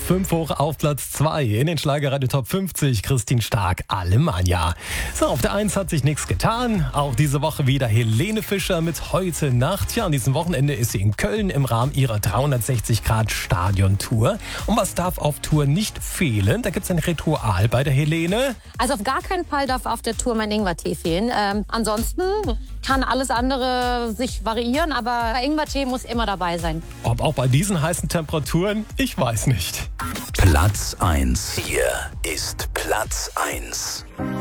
5 hoch auf Platz 2 in den Schlagerradio Top 50. Christine Stark, Alemannia. So, auf der 1 hat sich nichts getan. Auch diese Woche wieder Helene Fischer mit Heute Nacht. Ja, an diesem Wochenende ist sie in Köln im Rahmen ihrer 360-Grad-Stadion-Tour. Und was darf auf Tour nicht fehlen? Da gibt es ein Ritual bei der Helene. Also auf gar keinen Fall darf auf der Tour mein Ingwertee fehlen. Ansonsten kann alles andere sich variieren, aber Ingwertee muss immer dabei sein. Ob auch bei diesen heißen Temperaturen? Ich weiß nicht. Platz 1. Hier ist Platz 1.